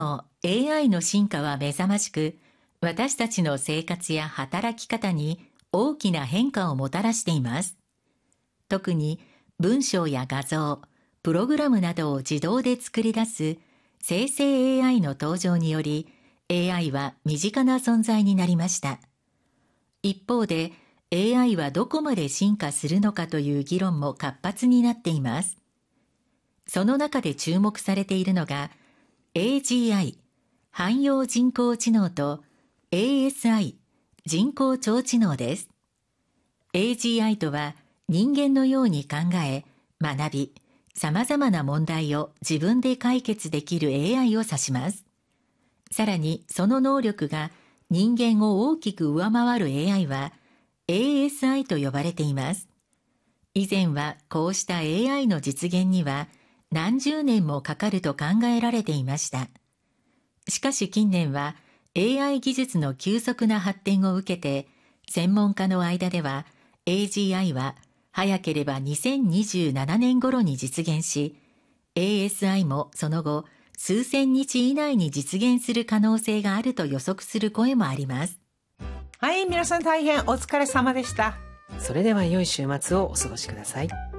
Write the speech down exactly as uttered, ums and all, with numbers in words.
エーアイ の進化は目覚ましく、私たちの生活や働き方に大きな変化をもたらしています。特に文章や画像、プログラムなどを自動で作り出す生成 エーアイ の登場により、エーアイ は身近な存在になりました。一方で、エーアイ はどこまで進化するのかという議論も活発になっています。その中で注目されているのが、エージーアイ、汎用人工知能と エーエスアイ、人工超知能です。エージーアイ とは人間のように考え、学び、様々な問題を自分で解決できる エーアイ を指します。さらにその能力が人間を大きく上回る エーアイ は エーエスアイ と呼ばれています。以前はこうした エーアイ の実現には何十年もかかると考えられていました。しかし近年は エーアイ 技術の急速な発展を受けて、専門家の間では エージーアイ は早ければにせんにじゅうななねん頃に実現し、エーエスアイ もその後数千日以内に実現する可能性があると予測する声もあります。 はい、皆さん大変お疲れ様でした。 それでは良い週末をお過ごしください。